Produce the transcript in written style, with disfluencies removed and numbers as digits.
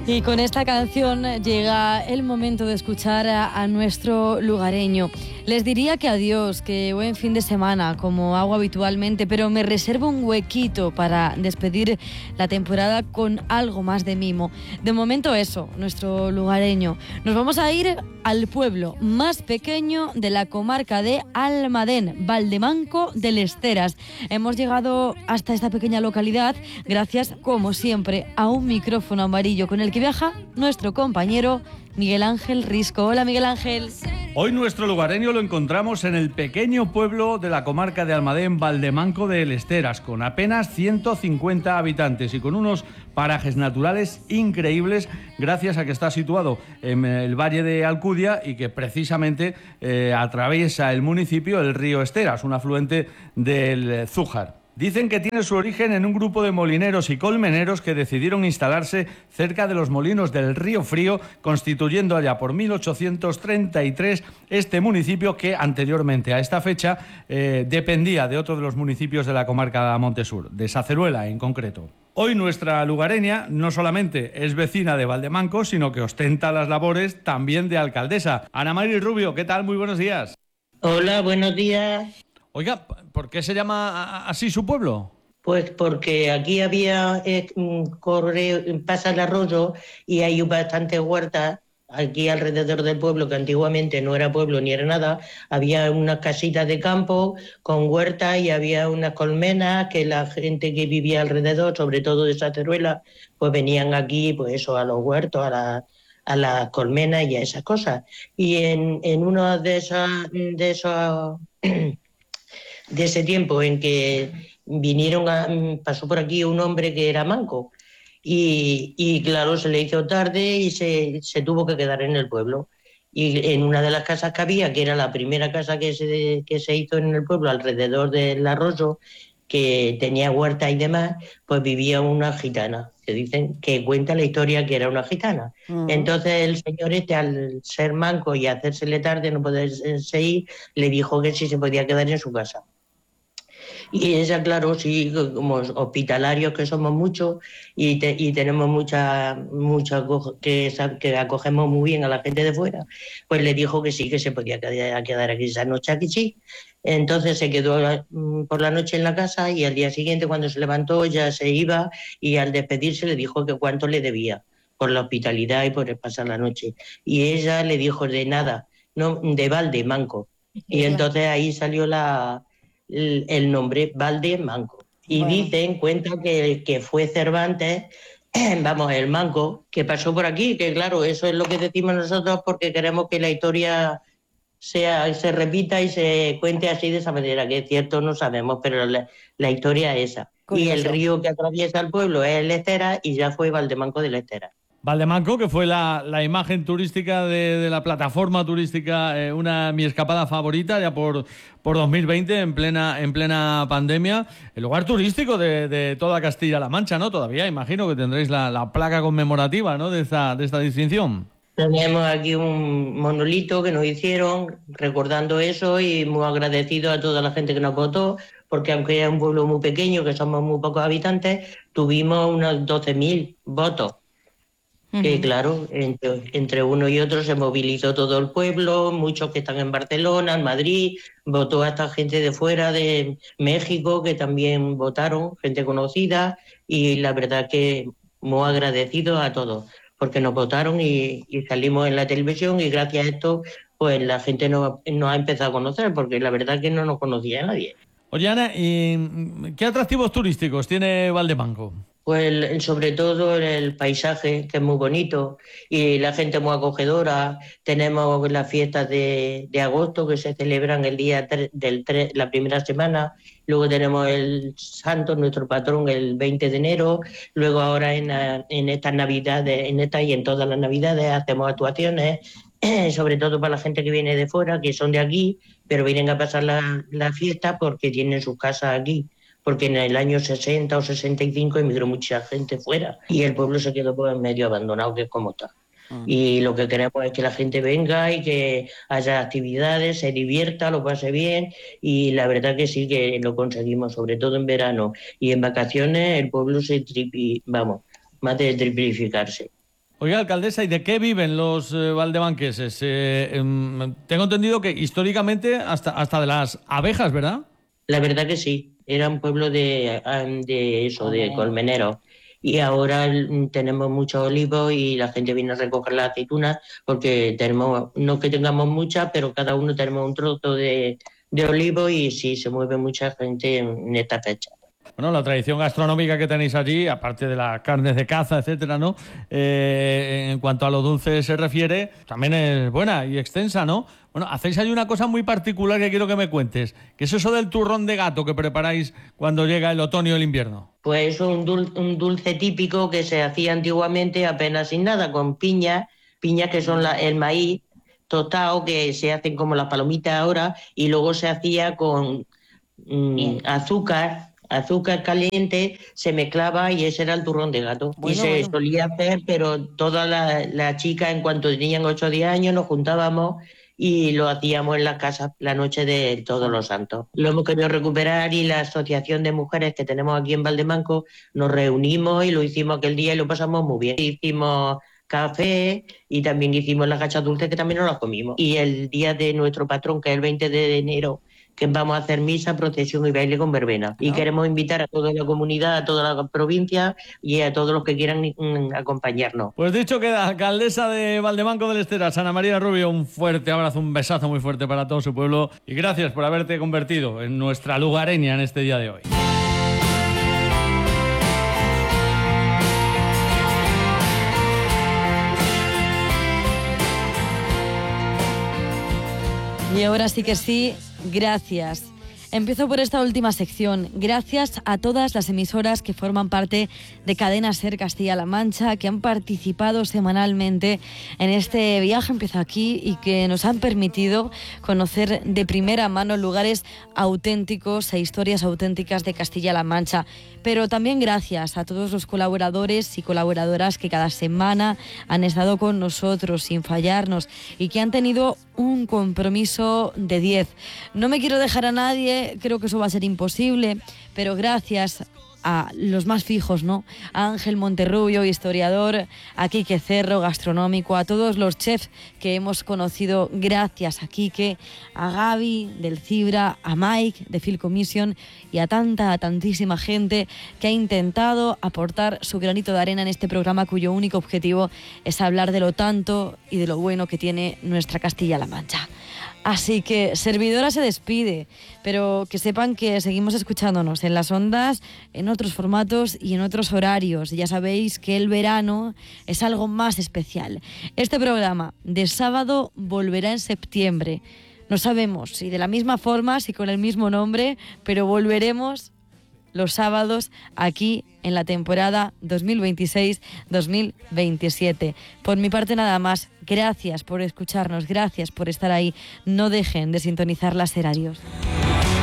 Y con esta canción llega el momento de escuchar a nuestro lugareño. Les diría que adiós, que buen fin de semana, como hago habitualmente, pero me reservo un huequito para despedir la temporada con algo más de mimo. De momento eso, nuestro lugareño. Nos vamos a ir al pueblo más pequeño de la comarca de Almadén, Valdemanco de Lesteras. Hemos llegado hasta esta pequeña localidad gracias, como siempre, a un micrófono amarillo con el que viaja nuestro compañero Miguel Ángel Risco. Hola, Miguel Ángel. Hoy nuestro lugareño lo encontramos en el pequeño pueblo de la comarca de Almadén, Valdemanco de Lesteras, con apenas 150 habitantes y con unos parajes naturales increíbles gracias a que está situado en el valle de Alcudia y que precisamente atraviesa el municipio el río Esteras, un afluente del Zújar. Dicen que tiene su origen en un grupo de molineros y colmeneros que decidieron instalarse cerca de los molinos del Río Frío, constituyendo allá por 1833 este municipio que anteriormente a esta fecha dependía de otro de los municipios de la comarca de Montesur, de Saceruela en concreto. Hoy nuestra lugareña no solamente es vecina de Valdemanco, sino que ostenta las labores también de alcaldesa. Ana Mari Rubio, ¿qué tal? Muy buenos días. Hola, buenos días. Oiga, ¿por qué se llama así su pueblo? Pues porque aquí había pasa el arroyo y hay bastantes huertas aquí alrededor del pueblo, que antiguamente no era pueblo ni era nada. Había unas casitas de campo con huertas y había unas colmenas que la gente que vivía alrededor, sobre todo de Saceruela, pues venían aquí, pues eso, a los huertos, a las colmenas y a esas cosas. Y en uno de esos de ese tiempo en que pasó por aquí un hombre que era manco y claro, se le hizo tarde y se tuvo que quedar en el pueblo. Y en una de las casas que había, que era la primera casa que se hizo en el pueblo alrededor del arroyo, que tenía huerta y demás, pues vivía una gitana, que cuenta la historia que era una gitana. Uh-huh. Entonces el señor al ser manco y hacérsele tarde, no poderse ir, le dijo que sí se podía quedar en su casa. Y ella, claro, sí, como hospitalarios que somos muchos y tenemos mucha que acogemos muy bien a la gente de fuera, pues le dijo que sí, que se podía quedar aquí esa noche, aquí sí. Entonces se quedó por la noche en la casa y al día siguiente, cuando se levantó, ya se iba y al despedirse le dijo que cuánto le debía por la hospitalidad y por pasar la noche. Y ella le dijo de nada, no, de Valdemanco. Y entonces ahí salió el nombre Valdemanco. Y bueno, cuenta que fue Cervantes, el manco, que pasó por aquí, que claro, eso es lo que decimos nosotros porque queremos que la historia se repita y se cuente así de esa manera, que es cierto, no sabemos, pero la historia es esa. Curioso. Y el río que atraviesa el pueblo es el Lesteras y ya fue Valdemanco de Lesteras. Valdemanco, que fue la imagen turística de la plataforma turística, mi escapada favorita ya por 2020, en plena pandemia. El lugar turístico de toda Castilla-La Mancha, ¿no? Todavía imagino que tendréis la placa conmemorativa, ¿no? de esta distinción. Tenemos aquí un monolito que nos hicieron recordando eso y muy agradecido a toda la gente que nos votó, porque aunque es un pueblo muy pequeño, que somos muy pocos habitantes, tuvimos unos 12.000 votos. Que claro, entre uno y otro se movilizó todo el pueblo, muchos que están en Barcelona, en Madrid, votó a esta gente de fuera, de México, que también votaron, gente conocida, y la verdad que muy agradecidos a todos, porque nos votaron y salimos en la televisión y gracias a esto pues la gente nos ha empezado a conocer, porque la verdad que no nos conocía nadie. Oye, Ana, ¿y qué atractivos turísticos tiene Valdemanco? Pues sobre todo el paisaje, que es muy bonito, y la gente muy acogedora. Tenemos las fiestas de agosto que se celebran el día 3, la primera semana. Luego tenemos el santo, nuestro patrón, el 20 de enero. Luego ahora en estas navidades, en esta y en todas las navidades hacemos actuaciones, sobre todo para la gente que viene de fuera, que son de aquí, pero vienen a pasar la fiesta porque tienen sus casas aquí. Porque en el año 60 o 65 emigró mucha gente fuera y el pueblo se quedó pues medio abandonado, que es como está. Y lo que queremos es que la gente venga y que haya actividades, se divierta, lo pase bien, y la verdad que sí que lo conseguimos, sobre todo en verano y en vacaciones el pueblo más de triplificarse. Oiga, alcaldesa, ¿y de qué viven los valdebanqueses? Tengo entendido que históricamente hasta de las abejas, ¿verdad? La verdad que sí, era un pueblo de colmeneros. Y ahora tenemos muchos olivos y la gente viene a recoger las aceitunas porque tenemos, no que tengamos muchas, pero cada uno tenemos un trozo de olivo y sí, se mueve mucha gente en esta fecha. Bueno, la tradición gastronómica que tenéis allí, aparte de las carnes de caza, etcétera, ¿no? En cuanto a lo dulce se refiere, también es buena y extensa, ¿no? Bueno, hacéis ahí una cosa muy particular que quiero que me cuentes, que es eso del turrón de gato que preparáis cuando llega el otoño y el invierno. Pues un dulce típico que se hacía antiguamente apenas sin nada, con piñas que son el maíz tostado, que se hacen como las palomitas ahora, y luego se hacía con azúcar caliente, se mezclaba y ese era el turrón de gato. Bueno, y se solía hacer, pero todas las chicas, en cuanto tenían 8 o 10 años, nos juntábamos y lo hacíamos en las casas la noche de Todos los Santos. Lo hemos querido recuperar y la asociación de mujeres que tenemos aquí en Valdemanco nos reunimos y lo hicimos aquel día y lo pasamos muy bien. Hicimos café y también hicimos las gachas dulces que también nos las comimos. Y el día de nuestro patrón, que es el 20 de enero, que vamos a hacer misa, procesión y baile con verbena. Y queremos invitar a toda la comunidad, a toda la provincia y a todos los que quieran acompañarnos. Pues dicho queda, alcaldesa de Valdemanco del Esteras, Ana María Rubio, un fuerte abrazo, un besazo muy fuerte para todo su pueblo y gracias por haberte convertido en nuestra lugareña en este día de hoy. Y ahora sí que sí, gracias. Empiezo por esta última sección. Gracias a todas las emisoras que forman parte de Cadena SER Castilla-La Mancha, que han participado semanalmente en este viaje, empieza aquí, y que nos han permitido conocer de primera mano lugares auténticos e historias auténticas de Castilla-La Mancha. Pero también gracias a todos los colaboradores y colaboradoras que cada semana han estado con nosotros sin fallarnos y que han tenido un compromiso de 10. No me quiero dejar a nadie, creo que eso va a ser imposible, pero gracias a los más fijos, ¿no? A Ángel Monterrubio, historiador, a Quique Cerro, gastronómico, a todos los chefs que hemos conocido gracias a Quique, a Gaby del Cibra, a Mike de Film Commission y a tantísima gente que ha intentado aportar su granito de arena en este programa cuyo único objetivo es hablar de lo tanto y de lo bueno que tiene nuestra Castilla-La Mancha. Así que servidora se despide, pero que sepan que seguimos escuchándonos en las ondas, en otros formatos y en otros horarios. Ya sabéis que el verano es algo más especial. Este programa de sábado volverá en septiembre. No sabemos si de la misma forma, si con el mismo nombre, pero volveremos los sábados aquí en la temporada 2026-2027. Por mi parte nada más, gracias por escucharnos, gracias por estar ahí. No dejen de sintonizar las SER. Adiós.